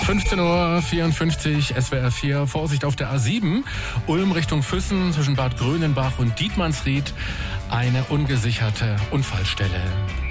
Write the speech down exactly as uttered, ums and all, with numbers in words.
fünfzehn Uhr vierundfünfzig, S W R vier, Vorsicht auf der A sieben, Ulm Richtung Füssen zwischen Bad Grönenbach und Dietmannsried, eine ungesicherte Unfallstelle.